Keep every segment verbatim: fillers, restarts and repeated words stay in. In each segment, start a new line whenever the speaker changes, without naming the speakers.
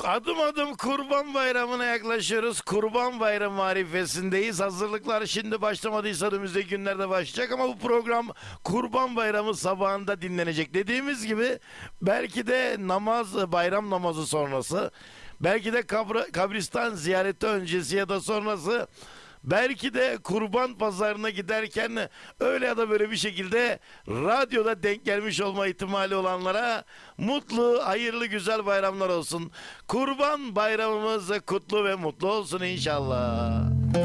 Adım adım Kurban Bayramı'na yaklaşıyoruz. Kurban Bayramı marifesindeyiz. Hazırlıklar şimdi başlamadıysa önümüzdeki günlerde başlayacak ama bu program Kurban Bayramı sabahında dinlenecek. Dediğimiz gibi belki de namaz, bayram namazı sonrası, belki de kabra, kabristan ziyareti öncesi ya da sonrası, belki de kurban pazarına giderken öyle ya da böyle bir şekilde radyoda denk gelmiş olma ihtimali olanlara mutlu, hayırlı, güzel bayramlar olsun. Kurban bayramımız kutlu ve mutlu olsun inşallah.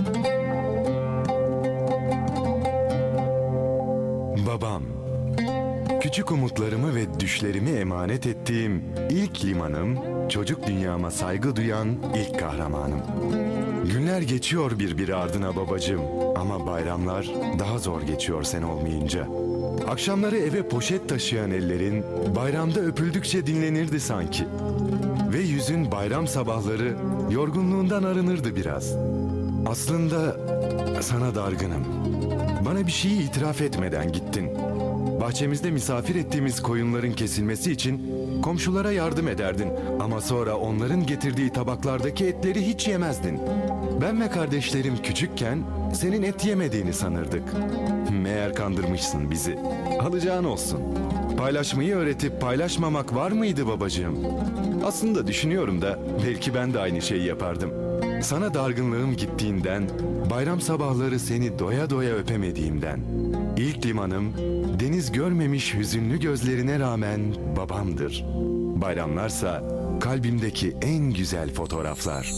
Babam. Küçük umutlarımı ve düşlerimi emanet ettiğim ilk limanım, çocuk dünyama saygı duyan ilk kahramanım. Günler geçiyor birbiri ardına babacığım ama bayramlar daha zor geçiyor sen olmayınca. Akşamları eve poşet taşıyan ellerin bayramda öpüldükçe dinlenirdi sanki. Ve yüzün bayram sabahları yorgunluğundan arınırdı biraz. Aslında sana dargınım. Bana bir şeyi itiraf etmeden gittin. Bahçemizde misafir ettiğimiz koyunların kesilmesi için komşulara yardım ederdin. Ama sonra onların getirdiği tabaklardaki etleri hiç yemezdin. Ben ve kardeşlerim küçükken senin et yemediğini sanırdık. Meğer kandırmışsın bizi. Alacağın olsun. Paylaşmayı öğretip paylaşmamak var mıydı babacığım? Aslında düşünüyorum da belki ben de aynı şeyi yapardım. Sana dargınlığım gittiğinden, bayram sabahları seni doya doya öpemediğimden. İlk limanım, deniz görmemiş hüzünlü gözlerine rağmen babamdır. Bayramlarsa kalbimdeki en güzel fotoğraflar.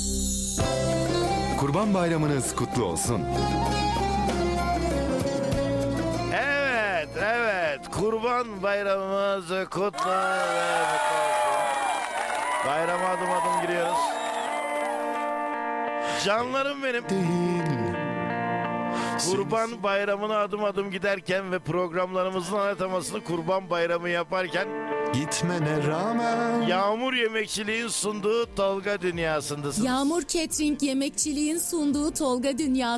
Kurban Bayramınız kutlu olsun.
Evet, evet. Kurban bayramımız kutlu ve mutlu olsun. Bayrama adım adım giriyoruz. Canlarım benim. Kurban Bayramı'na adım adım giderken ve programlarımızın ana temasını Kurban Bayramı yaparken
gitmene rağmen
Yağmur Yemekçiliğin sunduğu Tolga Dünyası'ndasınız.
Yağmur Catering Yemekçiliğin sunduğu Tolga Dünyası